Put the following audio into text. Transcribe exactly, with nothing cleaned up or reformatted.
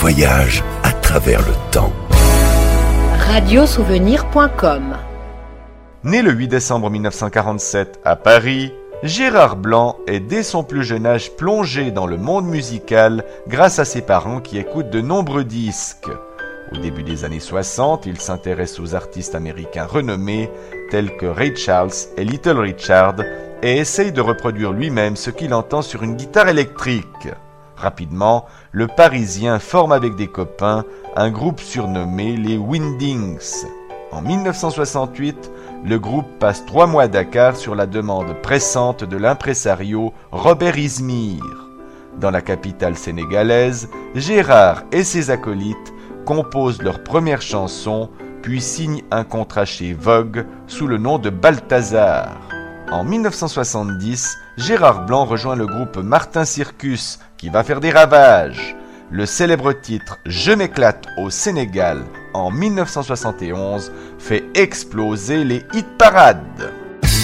voyage à travers le temps. radiosouvenir point com. Né le huit décembre mille neuf cent quarante-sept à Paris, Gérard Blanc est dès son plus jeune âge plongé dans le monde musical grâce à ses parents qui écoutent de nombreux disques. Au début des années soixante, il s'intéresse aux artistes américains renommés tels que Ray Charles et Little Richard et essaye de reproduire lui-même ce qu'il entend sur une guitare électrique. Rapidement, le Parisien forme avec des copains un groupe surnommé les Windings. En mille neuf cent soixante-huit, le groupe passe trois mois à Dakar sur la demande pressante de l'impresario Robert Izmir. Dans la capitale sénégalaise, Gérard et ses acolytes composent leur première chanson, puis signent un contrat chez Vogue sous le nom de Balthazar. En mille neuf cent soixante-dix, Gérard Blanc rejoint le groupe Martin Circus, qui va faire des ravages. Le célèbre titre « Je m'éclate au Sénégal » en mille neuf cent soixante et onze fait exploser les hit-parades.